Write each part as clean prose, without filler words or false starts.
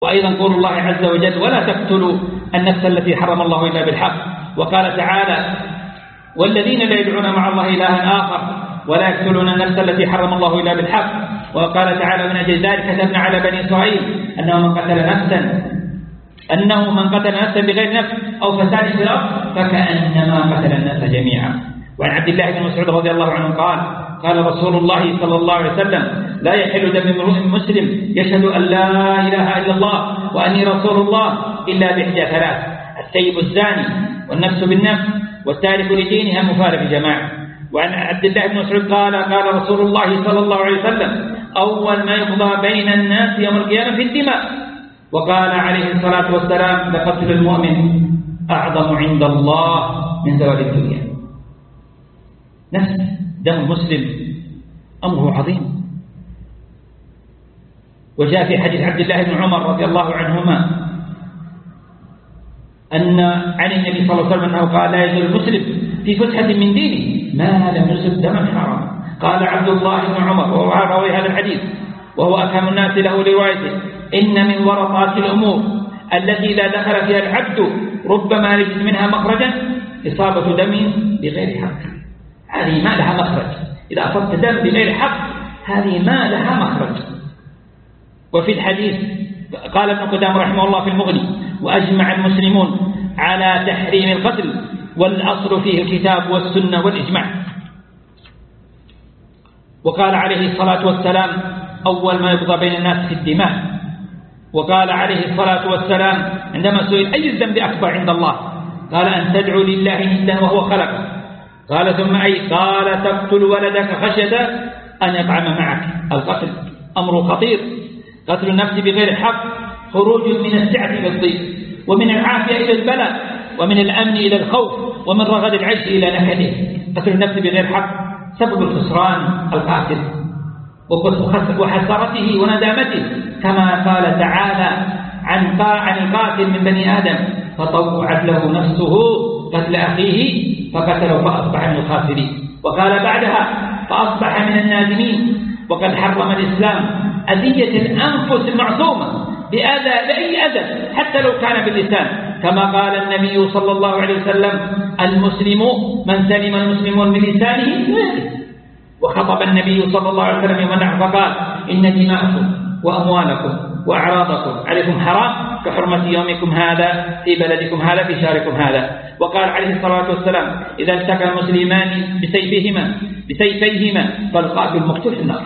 وأيضا قول الله عز وجل ولا تقتلوا النفس التي حرم الله إلا بالحق. وقال تعالى والذين لا يدعون مع الله إلها آخر ولا يقتلون النفس التي حرم الله إلا بالحق. وقال تعالى من أجل ذلك كتبنا على بني إسرائيل أنه من قتل نفسا بغير نفس أو فساد في الأرض فكأنما قتل الناس جميعا. وعن عبد الله بن مسعود رضي الله عنه قال رسول الله صلى الله عليه وسلم لا يحل دم امرئ مسلم يشهد أن لا إله إلا الله وأني رسول الله إلا بإحدى ثلاث: السيب الزاني والنفس بالنفس والتارك لدينها المفارق جماعة. وعن عبد الله بن مسعود قال رسول الله صلى الله عليه وسلم أول ما يقضى بين الناس يوم القيامة في الدماء. وقال عليه الصلاة والسلام لقتل المؤمن أعظم عند الله من زوال الدنيا. نفس دم المسلم أمره عظيم. وجاء في حديث عبد الله بن عمر رضي الله عنهما أن عن النبي صلى الله عليه وسلم أنه قال لا يزال المسلم في فسحة من دينه ما لم يصب دما حراما. قال عبد الله بن عمر وهو راوي هذا الحديث وهو أفهم الناس له لروايته إن من ورطات الأمور التي لا دخل فيها العبد ربما يجد منها مخرجا إصابة دم بغير حق. هذه ما لها مخرج. إذا أصبت دم بغير حق هذه ما لها مخرج. وفي الحديث قال ابن قدامة رحمه الله في المغني وأجمع المسلمون على تحريم القتل والأصل فيه الكتاب والسنة والإجماع. وقال عليه الصلاة والسلام أول ما يقضى بين الناس في الدماء. وقال عليه الصلاة والسلام عندما سئل أي الذنب أكبر عند الله قال أن تدعو لله ندا وهو خلقه. قال ثم أي؟ قال تقتل ولدك خشية أن يطعم معك. القتل أمر خطير. قتل النفس بغير حق خروج من السعة إلى الضيق ومن العافية إلى البلاء ومن الأمن إلى الخوف ومن رغد العيش إلى نكده. قتل النفس بغير حق سبب الخسران القاتل وحسرته وندامته كما قال تعالى عن القاتل من بني آدم فطوعت له نفسه قتل أخيه فقتله فأصبح من الخاسرين. وقال بعدها فأصبح من النادمين. وقد حرم الإسلام أذية الأنفس المعصومة بأي أذى حتى لو كان باللسان كما قال النبي صلى الله عليه وسلم المسلم من سلم المسلمون بلسانه. وخطب النبي صلى الله عليه وسلم يوم النحر فقال إن دماءكم وأموالكم وأعراضكم عليكم حرام كحرمة يومكم هذا في بلدكم هذا في شهركم هذا. وقال عليه الصلاة والسلام إذا التقى المسلمان بسيفيهما فالقاتل مقتول في النار.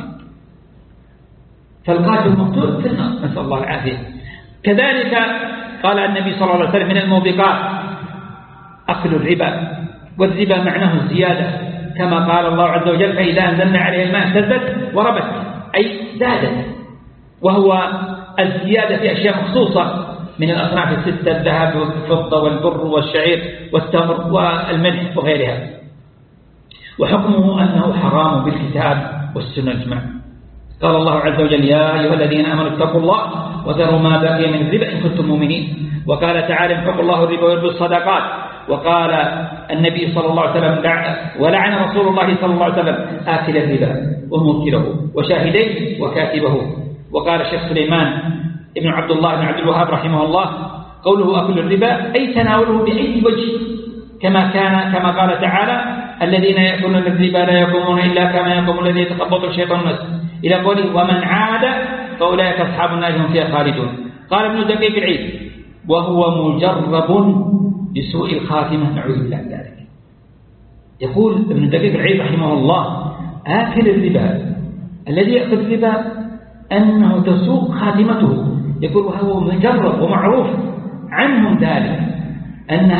نسأل الله العافية. كذلك قال النبي صلى الله عليه وسلم من الموبقات أكل الربا. والربا معناه الزيادة كما قال الله عز وجل فإذا أنزلنا عليها الماء اهتزت وربت أي زادت. وهو الزيادة في أشياء مخصوصة من الأصناف الستة: الذهب والفضة والبر والشعير والتمر والملح وغيرها. وحكمه أنه حرام بالكتاب والسنة الإجماع. قال الله عز وجل يا أيها الذين آمنوا اتقوا الله وذروا ما بقي من الربا إن كنتم مؤمنين. وقال تعالى يمحق الله الربا ويربي الصدقات. وقال النبي صلى الله عليه وسلم ولعن رسول الله صلى الله عليه وسلم آكل الربا وموكله وشاهديه وكاتبه. وقال الشيخ سليمان ابن عبد الله بن عبد الوهاب رحمه الله قوله أكل الربا أي تناوله بأي وجه كما قال تعالى الذين يأكلون الربا لا يقومون إلا كما يقوم الذي يتخبط الشيطان المس إلى قوله ومن عاد فأولئك أصحاب النار هم فيها خالدون. قال ابن دقيق العيد وهو مجرب بسوء الخاتمة نعوذ بالله من ذلك. يقول ابن دقيق العيد رحمه الله آكل الربا الذي يأكل الربا أنه تسوء خاتمته. يقول وهو مجرب ومعروف عنهم ذلك أن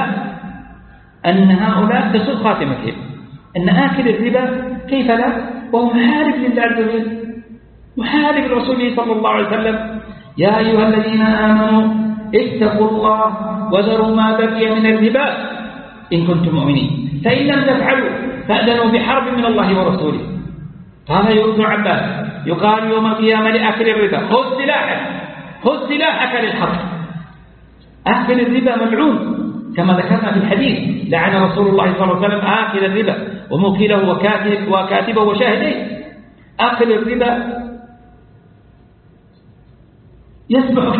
هؤلاء تسوء خاتمتهم. أن آكل الربا كيف لا وهو محارب لله عز وجل محارب رسوله صلى الله عليه وسلم. يا أيها الذين آمنوا اتقوا الله وذروا ما بقي من الربا إن كنتم مؤمنين فإن لم تفعلوا فأذنوا بحرب من الله ورسوله. قال ابن عباس يقال يوم القيامة لأكل الربا خذ سلاحك للحرب. آكل الربا ملعون كما ذكرنا في الحديث لعن رسول الله صلى الله عليه وسلم آكل الربا وموكله وكاتبه وشاهديه. آكل الربا يسبح